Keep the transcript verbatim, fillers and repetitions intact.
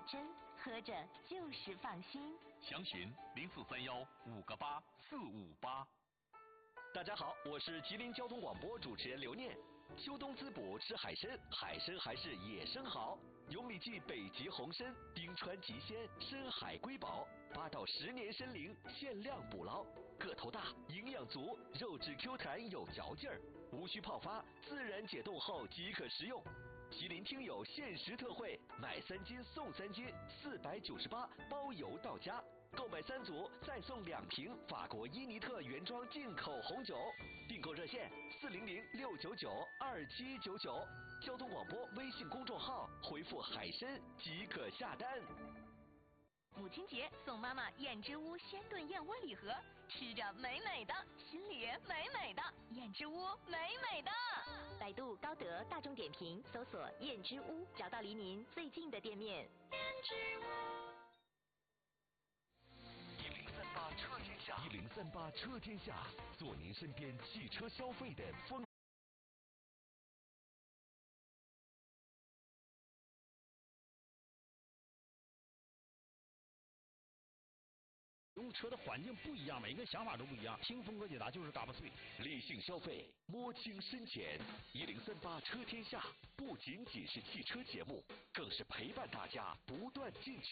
真，喝着就是放心。 详询零四三幺五个八四五八。 大家好，我是吉林交通广播主持人刘念。秋冬滋补吃海参，海参还是野生好。有米记北极红参、冰川极鲜、深海瑰宝，八到十年参龄，限量捕捞，个头大，营养足，肉质 Q 弹有嚼劲儿，无需泡发，自然解冻后即可食用。吉林听友限时特惠，买三斤送三斤，四百九十八，包邮到家。购买三组再送两瓶法国伊尼特原装进口红酒。订购热线四零零六九九二七九九，交通广播微信公众号回复海参即可下单。 母亲节送妈妈燕之屋鲜炖燕窝礼盒，吃着美美的，心里美美的，燕之屋美美的。百度、高德、大众点评搜索燕之屋，找到离您最近的店面。燕之屋。 一零三八车天下，一零三八车天下，做您身边汽车消费的风。 用车的环境不一样，每个想法都不一样。听风格解答就是嘎巴脆， 理性消费，摸清深浅。一零三八车天下不仅仅是汽车节目，更是陪伴大家不断进取。